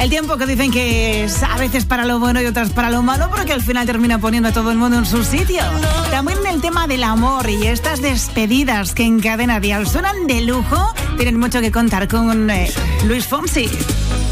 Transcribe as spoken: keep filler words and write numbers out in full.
El tiempo que dicen que es a veces para lo bueno y otras para lo malo, porque al final termina poniendo a todo el mundo en su sitio. También en el tema del amor y estas despedidas que en Cadena Dial suenan de lujo, tienen mucho que contar con eh, Luis Fonsi.